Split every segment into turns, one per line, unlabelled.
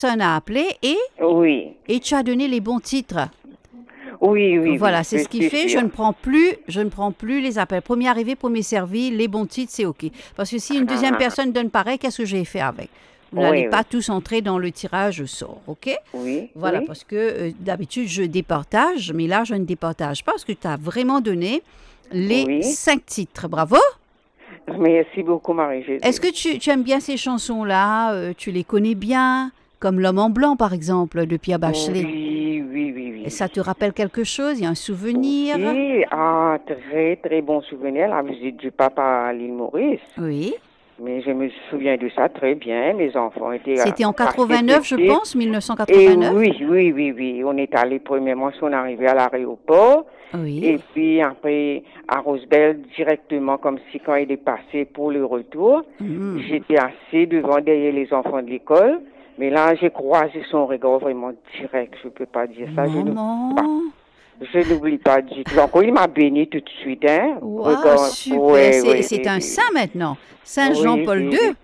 personne à appeler
Oui.
et tu as donné les bons titres.
Oui.
Voilà, c'est ce qui fait, je
sûr.
ne prends plus les appels. Premier arrivé, premier servi, les bons titres, c'est OK. Parce que si une deuxième
Ah,
personne donne pareil, qu'est-ce que j'ai fait avec? Vous n'allez
oui,
pas
oui.
tous entrer dans le tirage au sort, OK?
Oui,
Voilà,
oui.
parce que d'habitude, je départage, mais là, je ne départage pas parce que tu as vraiment donné les
Oui.
5 titres. Bravo!
Merci beaucoup,
Est-ce
Marie-Jésus.
que tu aimes bien ces chansons-là? Tu les connais bien? Comme L'Homme en blanc, par exemple, de Pierre Bachelet. Et ça te
Oui.
rappelle quelque chose? Il y a un souvenir?
Oui, très, très bon souvenir, la visite du papa à l'île Maurice.
Oui.
Mais je me souviens de ça très bien. Mes enfants étaient
C'était en
assez
89, je
petits.
pense,
Et
1989.
oui. On est allé premièrement, on est arrivé à l'aéroport.
Oui.
Et puis après, à Rosebel, directement, comme si quand il est passé pour le retour,
Mhm.
j'étais assis devant, derrière les enfants de l'école. Mais là, j'ai croisé son regard vraiment direct. Je ne peux pas dire ça.
Maman.
Je n'oublie pas du tout. Encore, il m'a béni tout de suite, hein.
Waouh,
Regard,
super. C'est un
oui.
saint maintenant. Saint
Oui,
Jean-Paul
oui,
II.
oui.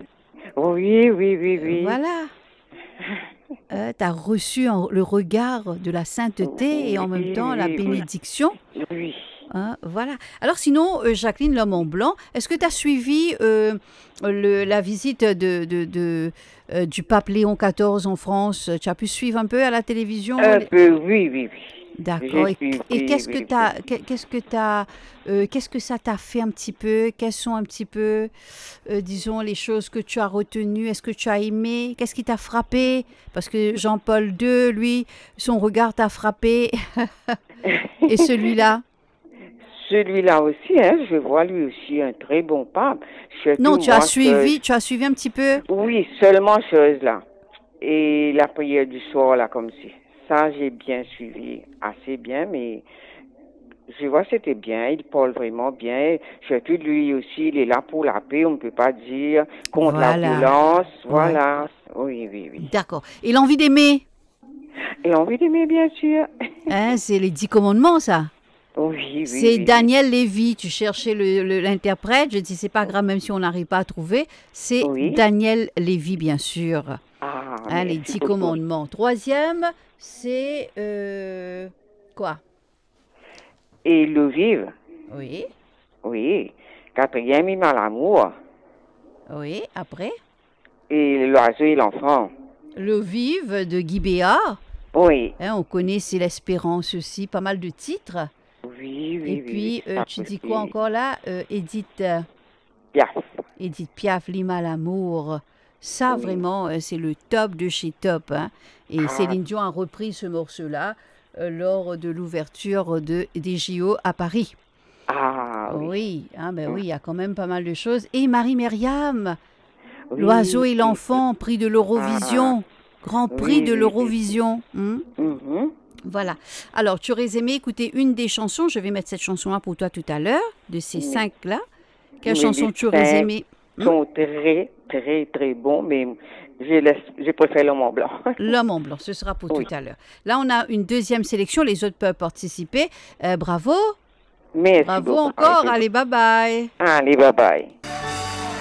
Oui.
Voilà. Tu as reçu le regard de la sainteté et en même temps la
Oui.
bénédiction.
Oui.
Hein, voilà. Alors sinon, Jacqueline L'Homme en blanc, est-ce que tu as suivi la visite du pape Léon XIV en France? Tu as pu suivre un peu à la télévision?
Un peu, oui.
D'accord.
J'ai
Et
suivi,
qu'est-ce que
oui.
qu'est-ce que ça t'a fait un petit peu? Quelles sont un petit peu, disons, les choses que tu as retenues? Est-ce que tu as aimé? Qu'est-ce qui t'a frappé? Parce que Jean-Paul II, lui, son regard t'a frappé. Et celui-là?
Celui-là aussi, hein, je vois lui aussi un très bon pape.
Non,
Surtout moi,
tu as suivi un petit peu?
oui, seulement chose là. Et la prière du soir là, comme si. Ça, j'ai bien suivi, assez bien, mais je vois que c'était bien, il parle vraiment bien. Surtout lui aussi, il est là pour la paix, on ne peut pas dire, contre la
Voilà.
violence,
Ouais.
voilà. Oui.
D'accord. Et l'envie d'aimer?
Et envie d'aimer, bien sûr.
Hein, c'est les 10 commandements, ça. C'est
Oui.
Daniel Lévy. Tu cherchais l'interprète. Je dis, c'est pas grave, même si on n'arrive pas à trouver. C'est
Oui.
Daniel Lévy, bien sûr.
Ah,
Hein, les
merci
10
beaucoup.
commandements. Troisième, c'est quoi?
Et le vivre,
Oui.
oui. Quatrième, il m'a l'amour.
Oui. Après,
Et l'oiseau et l'enfant.
Le Vive de Guy Béard.
Oui.
Hein, on connaît C'est l'Espérance aussi. Pas mal de titres. Et puis,
Ça
tu dis quoi
aussi.
encore là?
Bien.
Edith Piaf, Lima l'amour. Ça,
Oui.
vraiment, c'est le top de chez top. Hein. Et
Ah,
Céline Dion a repris ce morceau-là lors de l'ouverture des JO à Paris.
oui.
Oui, hein, ben oui, il y a quand même pas mal de choses. Et Marie-Myriam, L'oiseau
Oui.
et l'enfant, prix de
Ah,
l'Eurovision. Grand prix de
oui.
l'Eurovision.
Mhm.
Voilà. Alors, tu aurais aimé écouter une des chansons. Je vais mettre cette chanson-là pour toi tout à l'heure, de ces
Mais,
5-là. Quelle
mais
chanson
les
tu aurais
cinq
aimé?
sont très bons, mais je préfère le Mont Blanc.
L'homme en blanc, ce sera pour tout
Oui.
à l'heure. Là, on a une deuxième sélection. Les autres peuvent participer. Bravo.
Merci
Bravo
beaucoup,
encore.
Marie-Jésus.
Allez, bye bye.
Allez, bye bye.